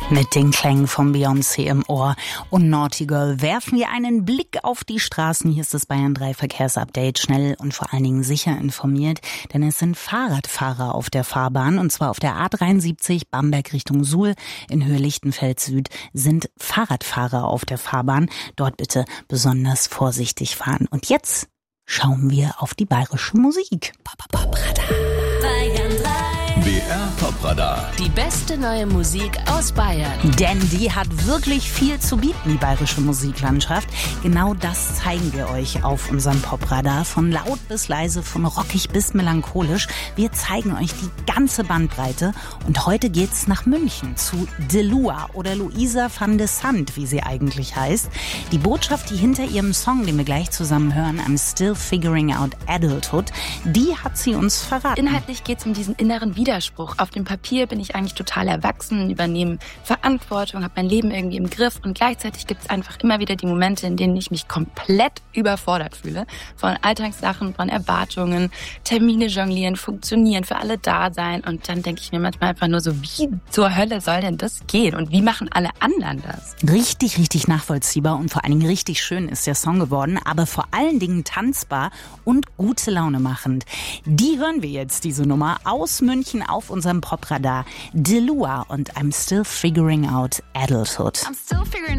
Mit den Klängen von Beyoncé im Ohr und Naughty Girl werfen wir einen Blick auf die Straßen. Hier ist das Bayern 3 Verkehrsupdate, schnell und vor allen Dingen sicher informiert, denn es sind Fahrradfahrer auf der Fahrbahn, und zwar auf der A73 Bamberg Richtung Suhl in Höhe Lichtenfeld Süd sind Fahrradfahrer auf der Fahrbahn. Dort bitte besonders vorsichtig fahren. Und jetzt schauen wir auf die bayerische Musik. Bayern 3. BR Popradar. Die beste neue Musik aus Bayern. Denn die hat wirklich viel zu bieten, die bayerische Musiklandschaft. Genau das zeigen wir euch auf unserem Popradar. Von laut bis leise, von rockig bis melancholisch. Wir zeigen euch die ganze Bandbreite. Und heute geht's nach München zu Delua oder Luisa van de Sand, wie sie eigentlich heißt. Die Botschaft, die hinter ihrem Song, den wir gleich zusammen hören, I'm Still Figuring Out Adulthood, die hat sie uns verraten. Inhaltlich geht's um diesen inneren Widerspruch. Auf dem Papier bin ich eigentlich total erwachsen, übernehme Verantwortung, habe mein Leben irgendwie im Griff, und gleichzeitig gibt es einfach immer wieder die Momente, in denen ich mich komplett überfordert fühle. Von Alltagssachen, von Erwartungen, Termine jonglieren, funktionieren, für alle da sein, und dann denke ich mir manchmal einfach nur so, wie zur Hölle soll denn das gehen und wie machen alle anderen das? Richtig, richtig nachvollziehbar und vor allen Dingen richtig schön ist der Song geworden, aber vor allen Dingen tanzbar und gute Laune machend. Die hören wir jetzt, diese Nummer aus München auf unserem Popradar. Delua und I'm Still Figuring Out Adulthood.